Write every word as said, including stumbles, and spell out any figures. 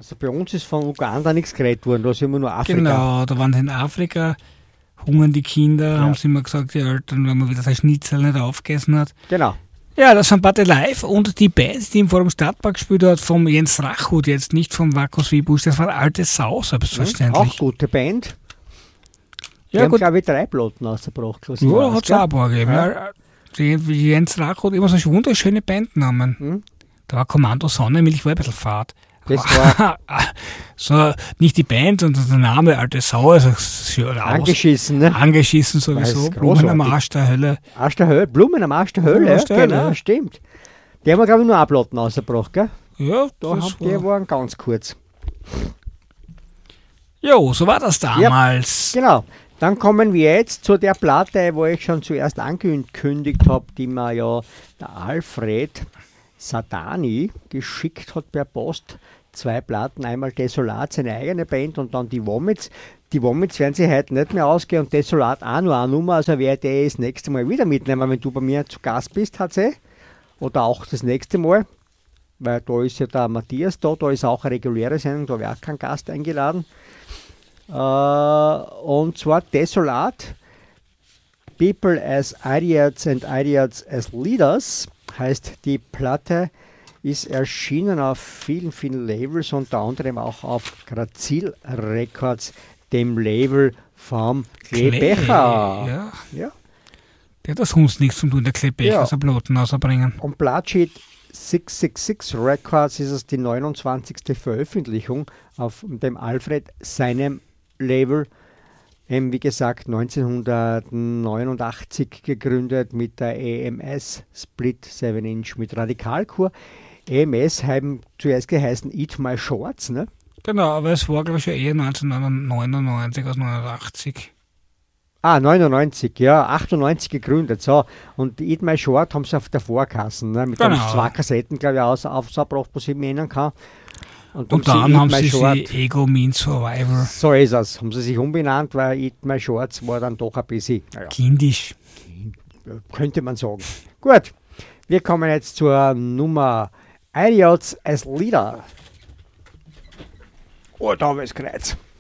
Also bei uns ist von Uganda nichts geredet worden, da sind wir nur Afrika. Genau, da waren sie in Afrika, hungern die Kinder, ja. haben sie immer gesagt, die Eltern, wenn man wieder sein Schnitzel nicht aufgegessen hat. Genau. Ja, das sind Party Live und die Band, die ihm vor dem Stadtpark gespielt hat, vom Jens Rachut, jetzt nicht vom Vakus Wiebusch, das war Alte Sau, selbstverständlich. Auch gute Band. Die ja, haben, gut. glaube ich, drei Platten ausgebracht. Ja, hat es auch ein paar gegeben. Ja. Ja, die Jens Rachut, immer so wunderschöne Bandnamen. Mhm. Da war Kommando Sonnenmilch, war ein bisschen fad. Das war so, nicht die Band, sondern der Name Alte Sau. Also angeschissen, ne? Angeschissen sowieso. Blumen am Arsch der Hölle. Arsch der Hölle, Blumen am Arsch der Hölle, ja, Arsch der genau, Hölle. Stimmt. Die haben wir, glaube ich, nur eine Platten rausgebracht, gell? Ja, da haben war die waren ganz kurz. Jo, so war das damals. Ja, genau. Dann kommen wir jetzt zu der Platte, wo ich schon zuerst angekündigt habe, die mir ja der Alfred Sadani geschickt hat per Post. Zwei Platten, einmal Desolat, seine eigene Band, und dann die Vomits. Die Vomits werden sie heute nicht mehr ausgehen und Desolat auch nur eine Nummer, also werde ich das nächste Mal wieder mitnehmen, wenn du bei mir zu Gast bist, H C. Oder auch das nächste Mal, weil da ist ja der Matthias da, da ist auch eine reguläre Sendung, da wäre auch kein Gast eingeladen. Äh, und zwar Desolat, People as Idiots and Idiots as Leaders, heißt die Platte, ist erschienen auf vielen, vielen Labels, unter anderem auch auf Grazil Records, dem Label vom Klebecher. Ja. Ja. Der hat das sonst nichts zu tun, der Klebecher, ja. so Platten rausbringen. Und Platsheet sechs sechs sechs Records ist es die neunundzwanzigste Veröffentlichung auf dem Alfred, seinem Label. Wie gesagt, neunzehnhundertneunundachtzig gegründet mit der E M S Split sieben Inch mit Radikalkur. E M S haben zuerst geheißen Eat My Shorts, ne? Genau, aber es war, glaube ich, schon eher neunzehnhundertneunundneunzig als neunundachtzig. Ah, neunundneunzig, ja, achtundneunzig gegründet. So. Und Eat My Short haben sie auf der Vorkassen, ne? Mit genau. zwei Kassetten, glaube ich, aus, aufgebracht, was ich mich erinnern kann. Und, und dann haben sie sich Ego Means Survivor. So ist es. Haben sie sich umbenannt, weil Eat My Shorts war dann doch ein bisschen naja, kindisch. Könnte man sagen. Gut, wir kommen jetzt zur Nummer Idiots as Leader. Oh, da haben wir es gereizt.